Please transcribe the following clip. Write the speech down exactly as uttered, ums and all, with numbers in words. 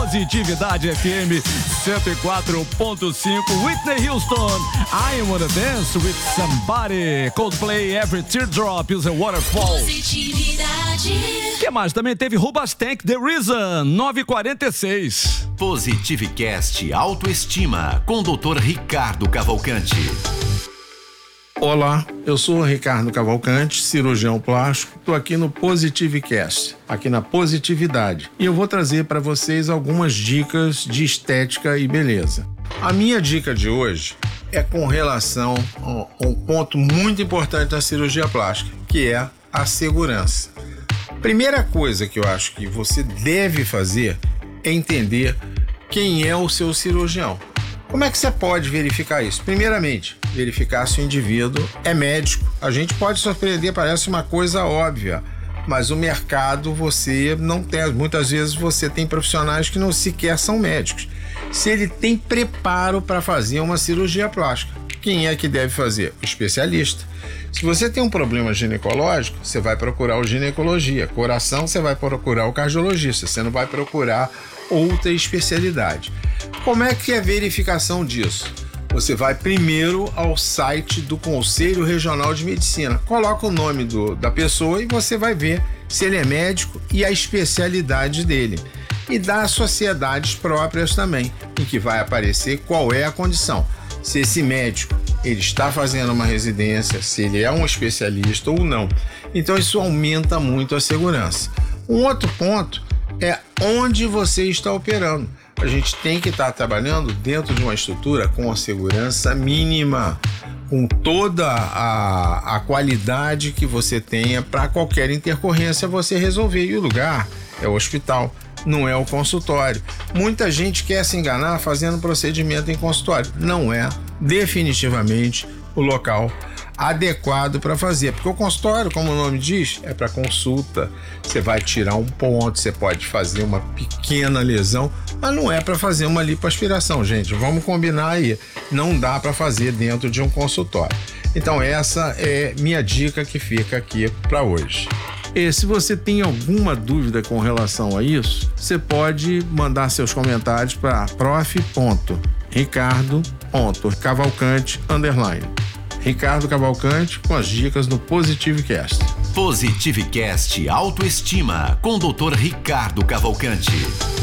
Positividade F M cento e quatro ponto cinco. Whitney Houston, I Wanna Dance with Somebody. Coldplay, Every Teardrop is a Waterfall. Positividade. O que mais? Também teve Rubastank, The Reason, nove e quarenta e seis. Positivecast Autoestima, com doutor Ricardo Cavalcante. Olá, eu sou o Ricardo Cavalcante, cirurgião plástico. Estou aqui no Positivecast, aqui na Positividade. E eu vou trazer para vocês algumas dicas de estética e beleza. A minha dica de hoje é com relação a um ponto muito importante da cirurgia plástica, que é a segurança. Primeira coisa que eu acho que você deve fazer é entender quem é o seu cirurgião. Como é que você pode verificar isso? Primeiramente, verificar se o indivíduo é médico. A gente pode surpreender, parece uma coisa óbvia, mas o mercado você não tem. Muitas vezes você tem profissionais que não sequer são médicos. Se ele tem preparo para fazer uma cirurgia plástica, quem é que deve fazer? O especialista. Se você tem um problema ginecológico, você vai procurar o ginecologia. Coração, você vai procurar o cardiologista. Você não vai procurar outra especialidade. Como é que é a verificação disso? Você vai primeiro ao site do Conselho Regional de Medicina. Coloca o nome do, da pessoa e você vai ver se ele é médico e a especialidade dele. E das sociedades próprias também, em que vai aparecer qual é a condição. Se esse médico ele está fazendo uma residência, se ele é um especialista ou não. Então isso aumenta muito a segurança. Um outro ponto é onde você está operando. A gente tem que estar trabalhando dentro de uma estrutura com a segurança mínima, com toda a, a qualidade que você tenha para qualquer intercorrência você resolver. E o lugar é o hospital, não é o consultório. Muita gente quer se enganar fazendo procedimento em consultório. Não é definitivamente o local adequado para fazer, porque o consultório, como o nome diz, é para consulta. Você vai tirar um ponto, você pode fazer uma pequena lesão, mas não é para fazer uma lipoaspiração, gente. Vamos combinar aí, não dá para fazer dentro de um consultório. Então essa é minha dica que fica aqui para hoje. E se você tem alguma dúvida com relação a isso, você pode mandar seus comentários para prof ponto ricardo ponto cavalcante underline. Ricardo Cavalcante com as dicas no Positivecast. Positivecast Autoestima, com doutor Ricardo Cavalcante.